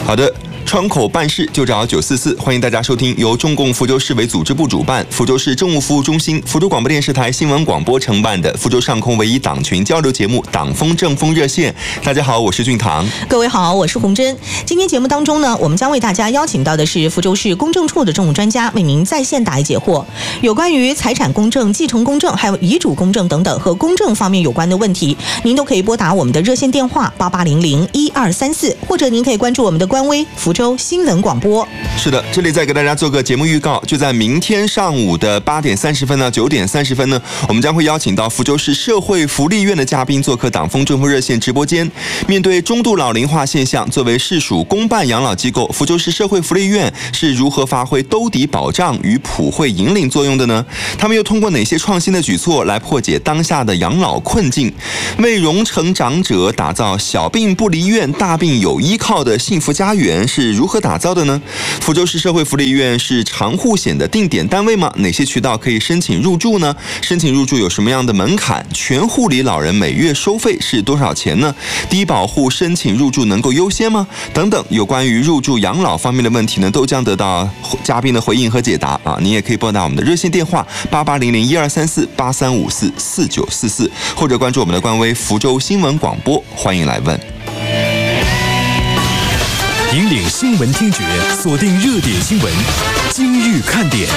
好的。窗口办事就找944，欢迎大家收听由中共福州市委组织部主办、福州市政务服务中心、福州广播电视台新闻广播承办的福州上空唯一党群交流节目《党风政风热线》。大家好，我是俊堂。 各位好，我是洪珍。今天节目当中呢，我们将为大家邀请到的是福州市公证处的政务专家，为您在线答疑解惑。有关于财产公证、继承公证，还有遗嘱公证等等和公证方面有关的问题，您都可以拨打我们的热线电话88001234，或者您可以关注我们的官微福州新闻广播。 是的，这里再给大家做个节目预告，就在明天上午的8点30分呢，9点30分呢，我们将会邀请到福州市社会福利院的嘉宾做客党风政风热线直播间。面对中度老龄化现象，作为市属公办养老机构，福州市社会福利院是如何发挥兜底保障与普惠引领作用的呢？他们又通过哪些创新的举措来破解当下的养老困境，为荣成长者打造小病不离院、大病有依靠的幸福家园是如何打造的呢？福州市社会福利院是长护险的定点单位吗？哪些渠道可以申请入住呢？申请入住有什么样的门槛？全护理老人每月收费是多少钱呢？低保户申请入住能够优先吗？等等，有关于入住养老方面的问题呢，都将得到嘉宾的回应和解答啊！您也可以拨打我们的热线电话8800123483544944，或者关注我们的官微福州新闻广播，欢迎来问。 引领新闻听觉，锁定热点新闻，今日看点。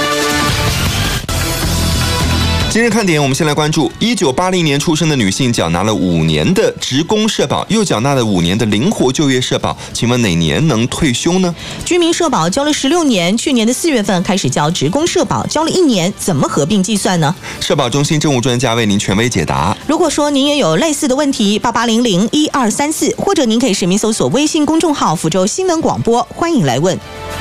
今日看点，我们先来关注1980年出生的女性缴纳了5年的职工社保，又缴纳了5年的灵活就业社保，请问哪年能退休呢？ 居民社保交了16年，去年的4月份开始交职工社保，交了1年，怎么合并计算呢？ 社保中心政务专家为您权威解答。 如果说您也有类似的问题，88001234，或者您可以实名搜索微信公众号福州新闻广播，欢迎来问。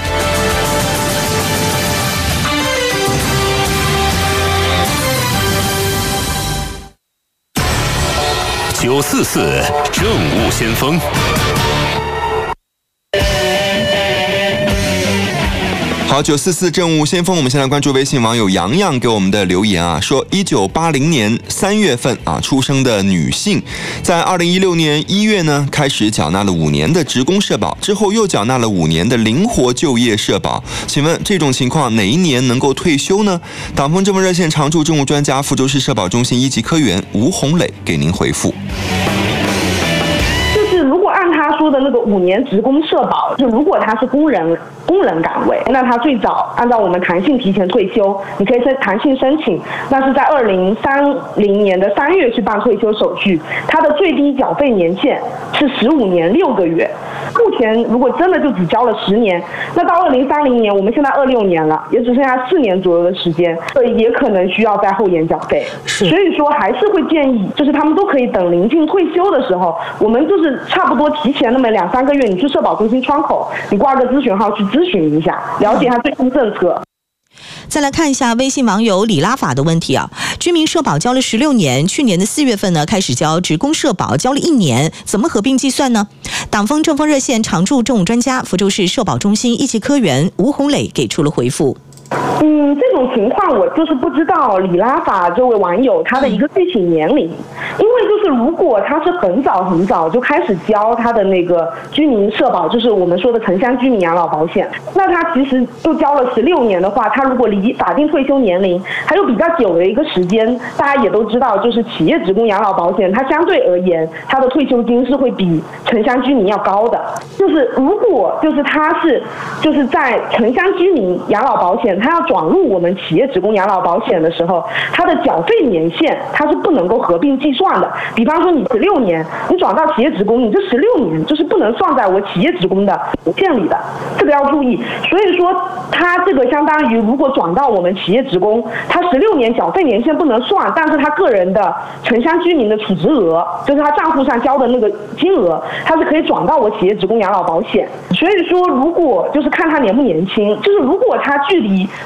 944政务先锋。 好，944政务先锋，我们先来关注微信网友洋洋给我们的留言啊，说1980年3月份啊出生的女性，在2016年1月呢开始缴纳了5年的职工社保，之后又缴纳了5年的灵活就业社保，请问这种情况哪一年能够退休呢？党风政风热线常驻政务专家、福州市社保中心1级科员吴红磊给您回复。 如果按他说的那个5年职工社保，就如果他是工人岗位，那他最早按照我们弹性提前退休，你可以弹性申请，那是在2030年的3月去办退休手续，他的最低缴费年限是15年6个月。目前如果真的就只交了10年，那到2030年，我们现在26年了，也只剩下4年左右的时间，也可能需要在后延缴费。所以说还是会建议，就是他们都可以等临近退休的时候，我们就是差不多提前那么2-3个月，你去社保中心窗口，你挂个咨询号去咨询一下，了解他最新政策。 再来看一下微信网友李拉法的问题啊，居民社保交了16年，去年的4月份呢开始交职工社保，交了1年，怎么合并计算呢？党风政风热线常驻政务专家、福州市社保中心1级科员吴红磊给出了回复。 这种情况我就是不知道李拉法这位网友他的一个具体年龄，因为就是如果他是很早就开始交他的那个居民社保，就是我们说的城乡居民养老保险，那他其实就交了16年的话，他如果离法定退休年龄还有比较久的一个时间，大家也都知道，就是企业职工养老保险它相对而言它的退休金是会比城乡居民要高的，就是如果就是他是就是在城乡居民养老保险他要转入我们企业职工养老保险的时候，它的缴费年限它是不能够合并计算的。比方说你16年，你转到企业职工，你这16年就是不能算在我企业职工的年限里的，这个要注意。所以说，它这个相当于如果转到我们企业职工，它16年缴费年限不能算，但是他个人的城乡居民的储值额，就是他账户上交的那个金额，它是可以转到我企业职工养老保险。所以说，如果就是看他年不年轻，就是如果他距离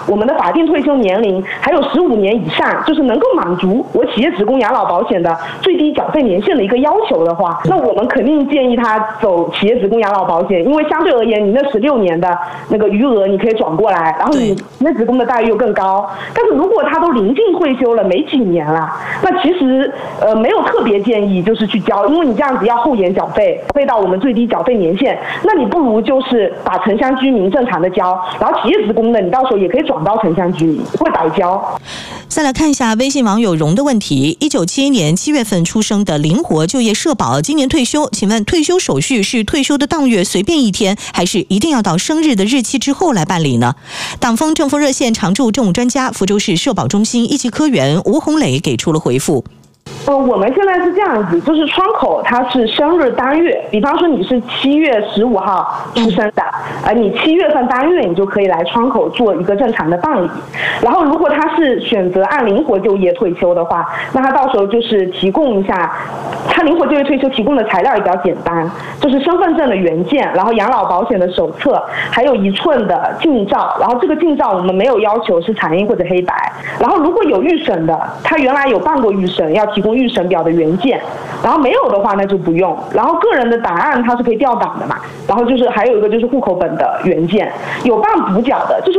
我们的法定退休年龄还有15年以上，就是能够满足我企业职工养老保险的最低缴费年限的一个要求的话，那我们肯定建议他走企业职工养老保险，因为相对而言，你那16年的那个余额你可以转过来，然后你企业职工的待遇又更高。但是如果他都临近退休了，没几年了，那其实没有特别建议就是去交，因为你这样子要后延缴费，费到我们最低缴费年限，那你不如就是把城乡居民正常的交，然后企业职工的你到时候也可以转到城乡居民，不会白交。 再来看一下微信网友荣的问题：1971年7月份出生的灵活就业社保，今年退休，请问退休手续是退休的当月随便一天，还是一定要到生日的日期之后来办理呢？党风政风热线常驻政务专家、福州市社保中心一级科员吴红磊给出了回复。 我们现在是这样子，就是窗口它是生日当月，比方说你是7月15号出生的，你7月份当月你就可以来窗口做一个正常的办理。然后如果他是选择按灵活就业退休的话，那他到时候就是提供一下，他灵活就业退休提供的材料也比较简单，就是身份证的原件，然后养老保险的手册，还有1寸的近照，然后这个近照我们没有要求是彩印或者黑白。然后如果有预审的，他原来有办过预审，要提供预审表的原件，然后没有的话那就不用。然后个人的档案它是可以调档的嘛，然后就是还有一个就是户口本的原件。有办补缴的，就是